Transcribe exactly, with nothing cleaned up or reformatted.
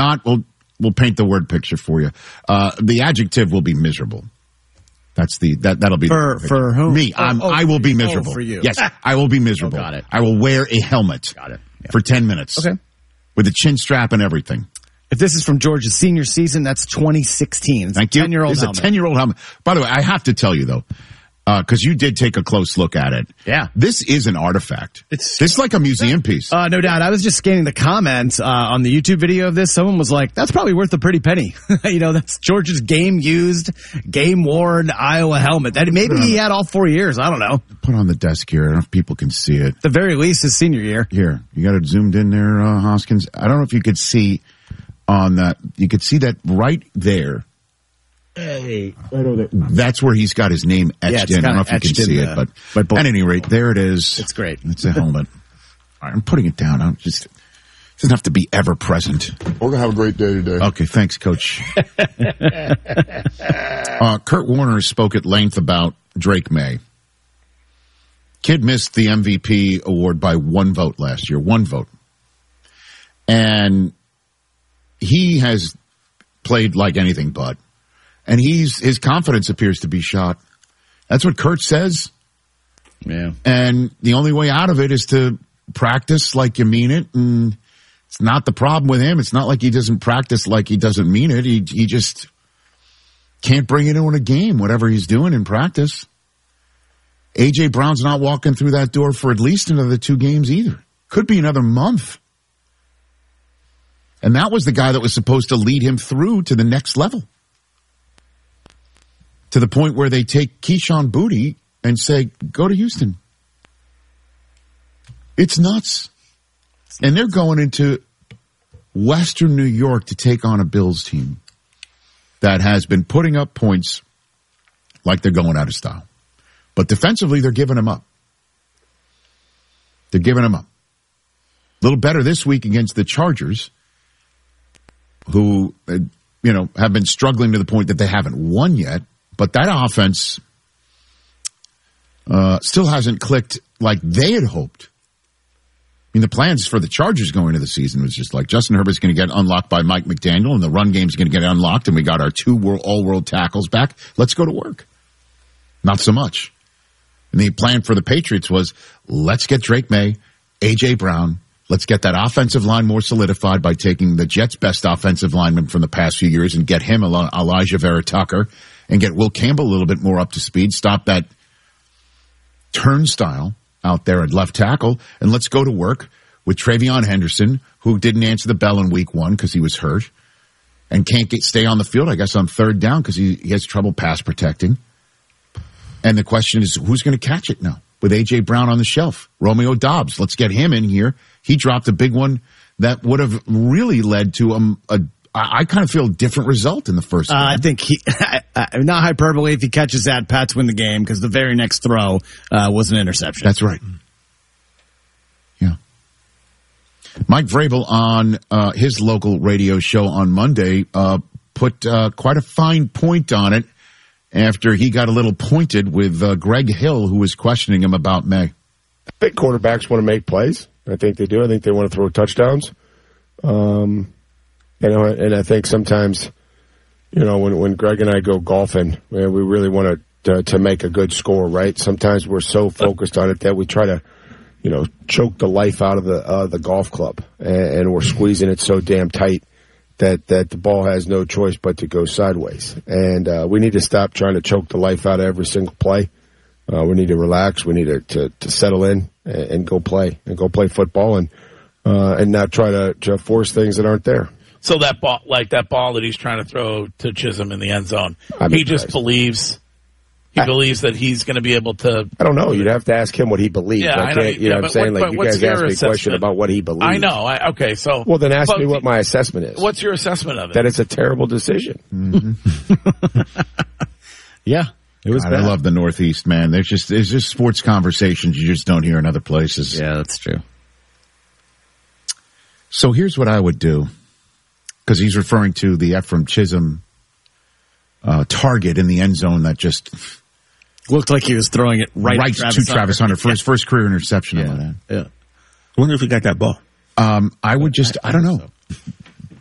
not, we'll, we'll paint the word picture for you. Uh, the adjective will be miserable. That's the that that'll be for the for whom? me. Oh, I'm, oh, I will be miserable. Oh, for you. Yes, I will be miserable. Oh, got it. I will wear a helmet. Got it. Yeah. For ten minutes. Okay. With a chin strap and everything. If this is from Georgia's senior season, that's twenty sixteen. It's Thank a you. ten-year-old It's helmet. a ten-year-old helmet. By the way, I have to tell you though, because uh, you did take a close look at it. Yeah. This is an artifact. It's this is like a museum piece. Uh, no doubt. I was just scanning the comments uh, on the YouTube video of this. Someone was like, that's probably worth a pretty penny. You know, that's Georgia's game-used, game-worn Iowa helmet. That Maybe he had all four years. I don't know. Put on the desk here. I don't know if people can see it. At the very least, his senior year. Here. You got it zoomed in there, uh, Hoskins. I don't know if you could see on that. You could see that right there. Hey, I know that. That's where he's got his name etched yeah, in. I don't know if you can see the, it, but but at any rate, there it is. It's great. It's a helmet. All right, I'm putting it down. I'm just, it doesn't have to be ever present. We're going to have a great day today. Okay, thanks, Coach. uh, Kurt Warner spoke at length about Drake May. Kid missed the M V P award by one vote last year. One vote. And he has played like anything but. And he's his confidence appears to be shot. That's what Kurt says. Yeah. And the only way out of it is to practice like you mean it. And it's not the problem with him. It's not like he doesn't practice like he doesn't mean it. He he just can't bring it into a game, whatever he's doing in practice. A J. Brown's not walking through that door for at least another two games either. Could be another month. And that was the guy that was supposed to lead him through to the next level. To the point where they take Keyshawn Boutte and say, go to Houston. It's nuts. And they're going into Western New York to take on a Bills team that has been putting up points like they're going out of style. But defensively, they're giving them up. They're giving them up. A little better this week against the Chargers, who, you know, have been struggling to the point that they haven't won yet. But that offense uh, still hasn't clicked like they had hoped. I mean, the plans for the Chargers going into the season was just like Justin Herbert's going to get unlocked by Mike McDaniel, and the run game's going to get unlocked, and we got our two world, all-world tackles back. Let's go to work. Not so much. And the plan for the Patriots was, let's get Drake May, A J. Brown. Let's get that offensive line more solidified by taking the Jets' best offensive lineman from the past few years and get him Elijah Vera Tucker and get Will Campbell a little bit more up to speed. Stop that turnstile out there at left tackle, and let's go to work with Travion Henderson, who didn't answer the bell in week one because he was hurt and can't get, stay on the field, I guess, on third down because he, he has trouble pass protecting. And the question is, who's going to catch it now with A J. Brown on the shelf? Romeo Doubs, let's get him in here. He dropped a big one that would have really led to a, a I kind of feel a different result in the first game. Uh, I think he, not hyperbole, if he catches that, Pats win the game because the very next throw uh, was an interception. That's right. Yeah. Mike Vrabel on uh, his local radio show on Monday uh, put uh, quite a fine point on it after he got a little pointed with uh, Greg Hill, who was questioning him about May. I think quarterbacks want to make plays. I think they do. I think they want to throw touchdowns. Um, you know, and I think sometimes, you know, when when Greg and I go golfing, man, we really want to, to to make a good score, right? Sometimes we're so focused on it that we try to, you know, choke the life out of the uh, the golf club, and, and we're squeezing it so damn tight that that the ball has no choice but to go sideways. And uh, we need to stop trying to choke the life out of every single play. Uh, we need to relax. We need to, to, to settle in and, and go play and go play football and uh, and not try to, to force things that aren't there. So that ball, like that ball that he's trying to throw to Chisholm in the end zone, I'm he just impressed. believes he I, believes that he's going to be able to. I don't know. You'd have to ask him what he believes. Yeah, I I can't, know, you know yeah, what I'm saying? what, like, you what's guys your asked me a question assessment? about what he believes. I know. I, okay, so. Well, then ask but, me what my assessment is. What's your assessment of it? That it's a terrible decision. Mm-hmm. Yeah. It was God, I bad. love the Northeast, man. There's just there's just sports conversations you just don't hear in other places. Yeah, that's true. So here's what I would do, because he's referring to the Ephraim Chisholm uh, target in the end zone that just looked like he was throwing it right, right to Travis, to Travis Hunter, Hunter for his yeah. first career interception. Yeah. Of that. Yeah. I wonder if he got that ball. Um, I would just, I don't know.